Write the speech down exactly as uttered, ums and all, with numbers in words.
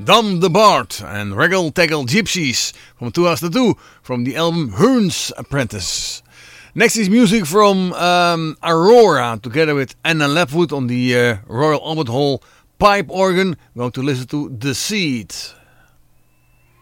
Dom the Bard and Raggle Taggle Gypsies from two thousand two from the album Hearn's Apprentice. Next is music from um, Aurora together with Anna Lapwood on the uh, Royal Albert Hall pipe organ. We're going to listen to The Seed.